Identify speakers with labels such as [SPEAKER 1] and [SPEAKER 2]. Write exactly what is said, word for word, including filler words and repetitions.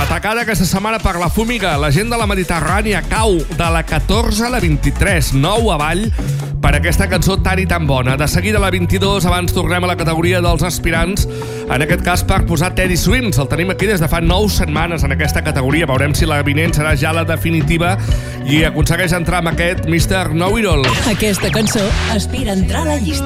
[SPEAKER 1] Atacada aquesta setmana per la Fúmiga. La gent de la Mediterrània cau de la catorze a la vint-i-tres, nou avall per aquesta cançó tan i tan bona. De seguida a la vint-i-dos, abans tornem a la categoria dels aspirants, en aquest cas per posar Teddy Swims. El tenim aquí des de fa nou setmanes en aquesta categoria. Veurem si la vinent serà ja la definitiva i aconsegueix entrar amb aquest mister Know-It-All.
[SPEAKER 2] Aquesta cançó aspira a entrar a la llista.